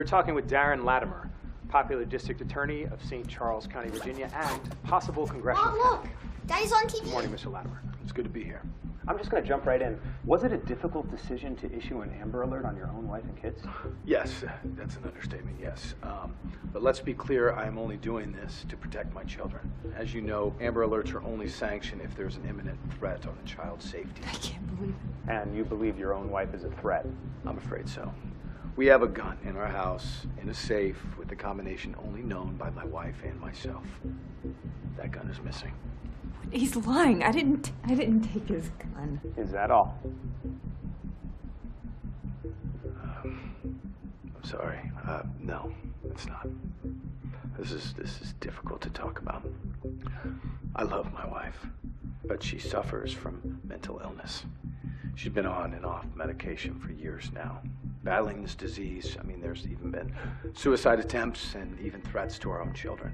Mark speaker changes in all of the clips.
Speaker 1: We're talking with Darren Latimer, popular district attorney of St. Charles County, Virginia, and possible congressional
Speaker 2: Look! Daddy's on TV!
Speaker 1: Good morning, Mr. Latimer. It's good to be here.
Speaker 3: I'm just going to jump right in. Was it a difficult decision to issue an Amber Alert on your own wife and kids?
Speaker 1: Yes, that's an understatement, yes. But let's be clear, I am only doing this to protect my children. As you know, Amber Alerts are only sanctioned if there's an imminent threat on the child's safety.
Speaker 2: I can't believe it.
Speaker 3: And you believe your own wife is a threat?
Speaker 1: I'm afraid so. We have a gun in our house, in a safe, with the combination only known by my wife and myself. That gun is missing.
Speaker 2: He's lying. I didn't take his gun.
Speaker 3: Is that all?
Speaker 1: I'm sorry. No, it's not. This is difficult to talk about. I love my wife, but she suffers from mental illness. She's been on and off medication for years now, battling this disease. I mean, there's even been suicide attempts and even threats to our own children.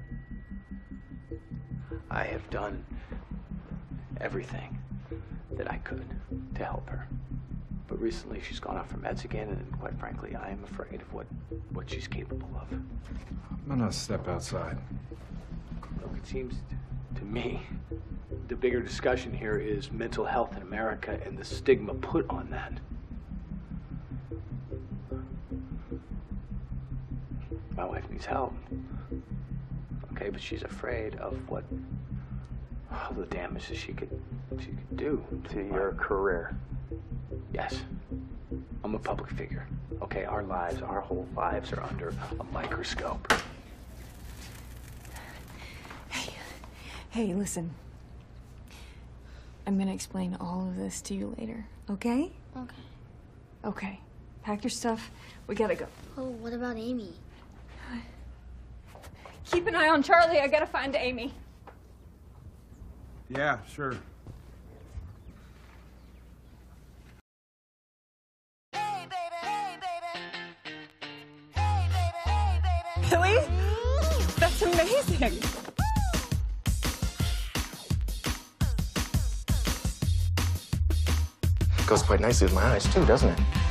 Speaker 1: I have done everything that I could to help her. But recently she's gone off her meds again, and quite frankly, I am afraid of what she's capable of.
Speaker 4: I'm gonna step outside.
Speaker 1: Look, it seems to me the bigger discussion here is mental health in America and the stigma put on that. My wife needs help. Okay, but she's afraid of what the damage that she could do
Speaker 3: To your career?
Speaker 1: Yes. I'm a public figure. Okay, our whole lives are under a microscope.
Speaker 2: Hey, listen. I'm gonna explain all of this to you later, okay?
Speaker 5: Okay.
Speaker 2: Okay. Pack your stuff. We gotta go.
Speaker 5: Oh, what about Amy?
Speaker 2: Keep an eye on Charlie. I gotta find Amy.
Speaker 4: Yeah, sure.
Speaker 2: Really? That's amazing.
Speaker 6: Goes quite nicely with my eyes, too, doesn't it?